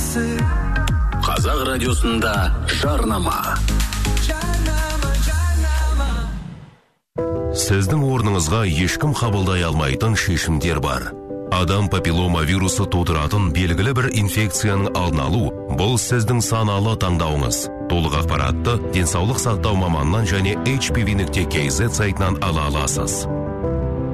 Қазақ радиосында жарнама. Сіздің орныңызға ешкім қабылдай алмайтын шешімдер бар. Адам папиллома вирусы тудыратын белгілі бір инфекцияның алдын алу бұл сіздің саналы таңдауыңыз. Толық ақпаратты денсаулық сақтау маманынан және hpv.kz сайтынан ала аласыз.